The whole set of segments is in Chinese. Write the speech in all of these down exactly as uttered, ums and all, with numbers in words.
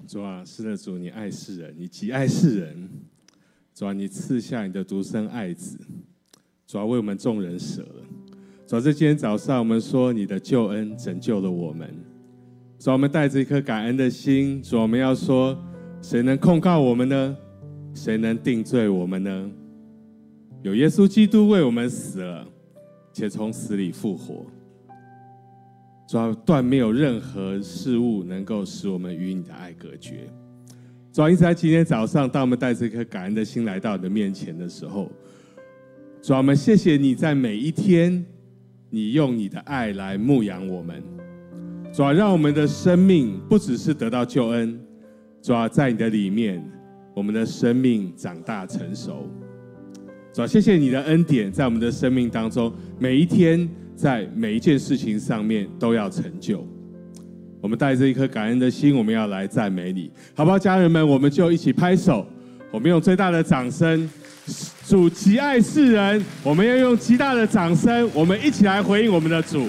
主啊，是的，主，你爱世人，你极爱世人。主啊，你赐下你的独生爱子，主啊，为我们众人舍了。主啊，在今天早上，我们说你的救恩拯救了我们。主啊，我们带着一颗感恩的心，主啊，我们要说，谁能控告我们呢？谁能定罪我们呢？有耶稣基督为我们死了，且从死里复活。主啊，断没有任何事物能够使我们与你的爱隔绝。主啊，因此在今天早上，当我们带着一颗感恩的心来到你的面前的时候，主啊，我们谢谢你在每一天，你用你的爱来牧养我们。主啊，让我们的生命不只是得到救恩，主啊，在你的里面，我们的生命长大成熟。主啊，谢谢你的恩典在我们的生命当中，每一天在每一件事情上面都要成就。我们带着一颗感恩的心，我们要来赞美你，好不好？家人们，我们就一起拍手，我们用最大的掌声。主极爱世人，我们要用极大的掌声，我们一起来回应我们的主。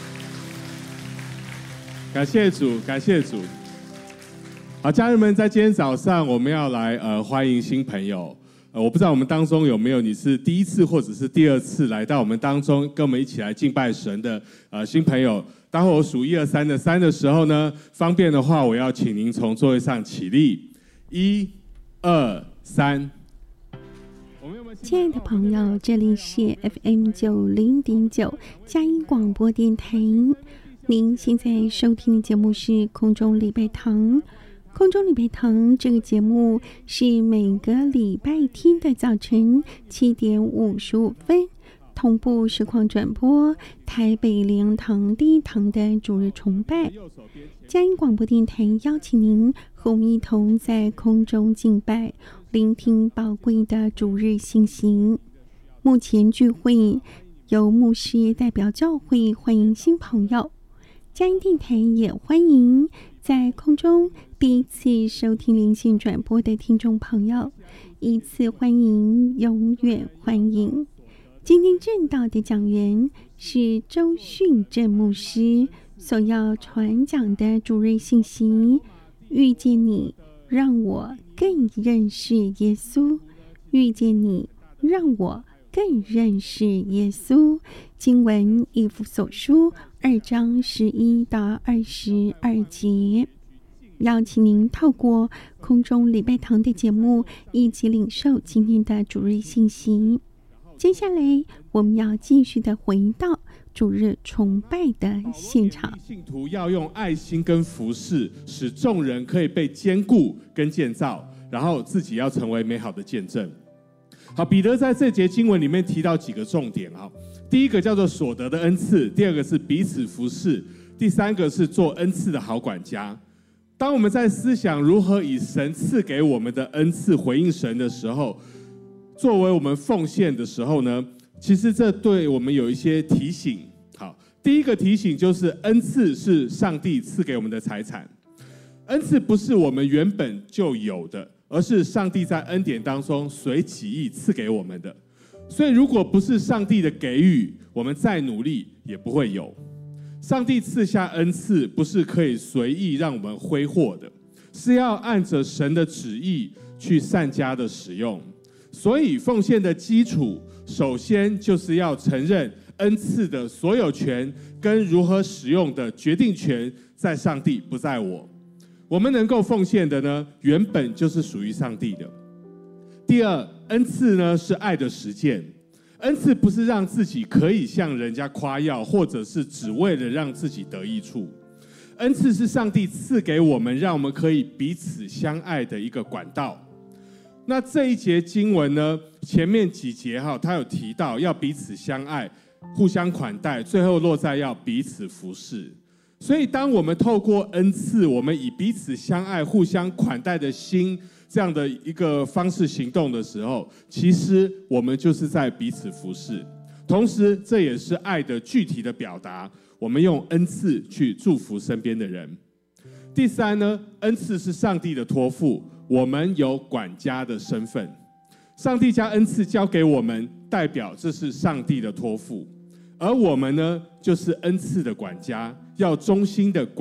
感谢主，感谢主。好，家人们，在今天早上，我们要来呃欢迎新朋友。呃，我不知道我们当中有没有你是第一次或者是第二次来到我们当中，跟我们一起来敬拜神的呃新朋友。待会我数一二三的三的时候呢，方便的话，我要请您从座位上起立。一、二、三。 亲爱的朋友，这里是 F M 九零点九佳音广播电台。您现在收听的节目是空中礼拜堂。空中礼拜堂这个节目是每个礼拜天的早晨七点五十五分。同步实况转播台北灵粮堂第一堂的主日崇拜，佳音广播电台邀请您和我们一同在空中敬拜，聆听宝贵的主日信息。目前聚会由牧师代表教会欢迎新朋友，佳音电台也欢迎在空中第一次收听连线转播的听众朋友，一次欢迎，永远欢迎。今天正道的讲员是周训正牧师所要传讲的主日信息，遇见你让我更认识耶稣，遇见你让我更认识耶稣。经文以弗所书二章十一到二十二节，邀请您透过空中礼拜堂的节目一起领受今天的主日信息。接下来我们要继续的回到主日崇拜的现场。 信徒要用爱心跟服事，使众人可以被坚固跟建造，然后自己要成为美好的见证。好，彼得在这节经文里面提到几个重点。第一个叫做所得的恩赐，第二个是彼此服事，第三个是做恩赐的好管家。当我们在思想如何以神赐给我们的恩赐回应神的时候，作为我们奉献的时候呢，其实这对我们有一些提醒。好，第一个提醒就是恩赐是上帝赐给我们的财产，恩赐不是我们原本就有的，而是上帝在恩典当中随己意赐给我们的。所以如果不是上帝的给予，我们再努力也不会有。上帝赐下恩赐不是可以随意让我们挥霍的，是要按着神的旨意去善加的使用。所以奉献的基础，首先就是要承认恩赐的所有权跟如何使用的决定权在上帝，不在我。我们能够奉献的呢，原本就是属于上帝的。第二，恩赐呢是爱的实践。恩赐不是让自己可以向人家夸耀，或者是只为了让自己得益处。恩赐是上帝赐给我们，让我们可以彼此相爱的一个管道。那这一节经文呢，前面几节哈，他有提到要彼此相爱、互相款待，最后落在要彼此服侍。所以，当我们透过恩赐，我们以彼此相爱、互相款待的心这样的一个方式行动的时候，其实我们就是在彼此服侍。同时，这也是爱的具体的表达。我们用恩赐去祝福身边的人。第三呢，恩赐是上帝的托付。我们有管家的身份，上帝将恩赐交给我们，代表这是上帝的托付，而我们呢，就是恩赐的管家，要忠心的管